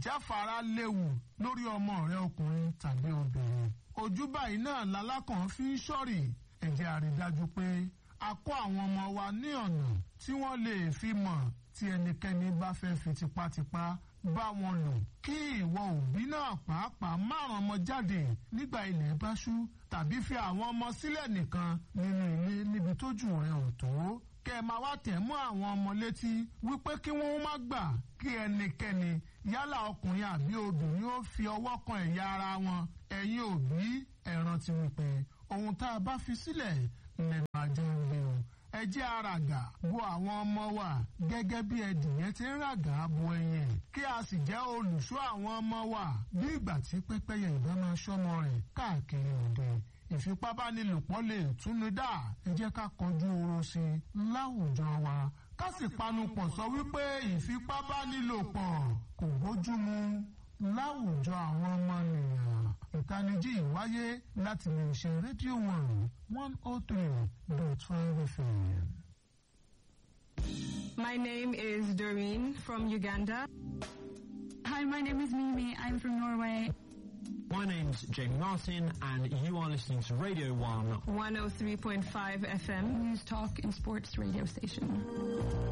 ìjáfara léwu lórí ọmọ rẹ ọkùnrin tàbí obìnrin. Ojú báyìí náà lalákàn fi ń ṣọ́rì. Ẹ jẹ́ a rí dájú pé a kọ́ àwọn ọmọ wa ní ọ̀nà tí wọ́n lè fi mọ̀ tí ẹnikẹ́ni bá fẹ́ fi tipátipá bá wọn lò. Kí ìwọ òbí náà pàápàá márùn ọmọ jáde nígbà ilẹ̀ bá ṣú tàbí fi àwọn ọmọ sílẹ̀ nìkan nínú ilé níbi tójú rẹ̀ ò tó. Kẹ́ ẹ máa wá tẹ̀ mọ́ àwọn ọmọ létí wípé kí wọ́n má gbà kí ẹnikẹ́ni yálà ọkùnrin àbí obìnrin ó fi ọwọ́ kan ẹ̀yà ara wọn. Ẹ̀yin òbí ẹ rántí wípé ohun tá a bá fi sílẹ̀ lè máa jẹun gbé o. Ẹ jẹ́ àràgà bo àwọn ọmọ wa gẹ́gẹ́ bí ẹdìyẹ ti ń ràgà bo ẹyin kí a sì jẹ́ olùṣọ́ àwọn ọmọ wa bí ìgbà tí pẹ́pẹ́yẹ ìbá máa ṣọ́mọ rẹ̀ káàkiri òde. Ìfipábánilòpọ̀ lè túnú dá. Ẹ jẹ́ ká kọjú oró sí i láwùjọ wa ká sì panupọ̀ sọ wípé ìfipábánilòpọ̀ kò bójúmu láwùjọ àwọn ọmọnìyàn. Ìtanijí ìwáyé láti lè ṣe rédíò 103.5 FM. My name is Doreen from Uganda. Hi, my name is Mimi. I'm from Norway. My name's Jamie Martin, and you are listening to Radio 1 103.5 FM. News Talk and Sports radio station.